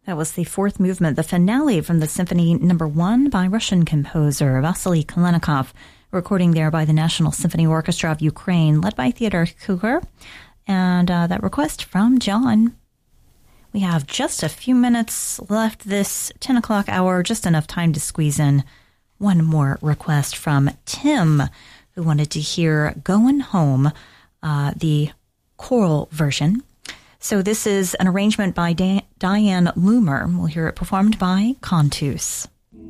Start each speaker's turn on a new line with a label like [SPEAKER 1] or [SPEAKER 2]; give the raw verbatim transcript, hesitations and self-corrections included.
[SPEAKER 1] That was the fourth movement, the finale from the Symphony Number One by Russian composer Vasily Kalenikov, recording there by the National Symphony Orchestra of Ukraine, led by Theodor Kuger. And uh, that request from John. We have just a few minutes left this ten o'clock hour, just enough time to squeeze in one more request from Tim, who wanted to hear Goin' Home, uh, the choral version. So this is an arrangement by Di- Diane Loomer. We'll hear it performed by Contus.